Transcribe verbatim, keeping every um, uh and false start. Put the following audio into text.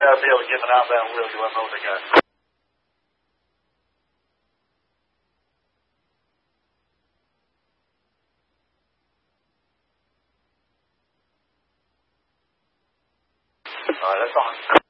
Gotta be able to give an outbound wheel to unload the guy. All right, that's on.